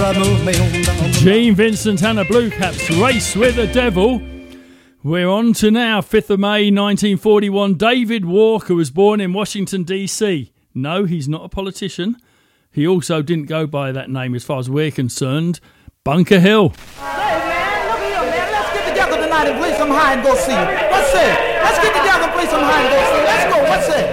Gene Vincent and the Blue Caps, Race with the Devil. We're on to now, 5th of May 1941. David Walker was born in Washington, D.C. No, he's not a politician. He also didn't go by that name as far as we're concerned. Bunker Hill. Hey, man, look here, man. Let's get together tonight and play some hide and go see. What's that? Let's get together and play some hide and go see. Let's go. What's that?